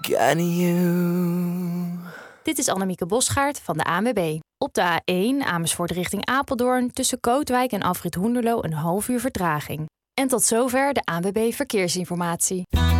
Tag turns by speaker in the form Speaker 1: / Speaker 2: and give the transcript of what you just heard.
Speaker 1: Can you?
Speaker 2: Dit is Annemieke Bosgaard van de ANWB. Op de A1 Amersfoort richting Apeldoorn tussen Kootwijk en Afrit Hoenderloo een half uur vertraging. En tot zover de ANWB Verkeersinformatie.